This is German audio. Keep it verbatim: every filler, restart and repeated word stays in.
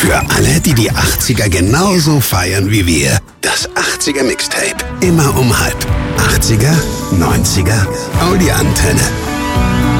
Für alle, die die achtziger genauso feiern wie wir. Das achtziger Mixtape. Immer um halb. achtziger, neunziger, Audi Antenne.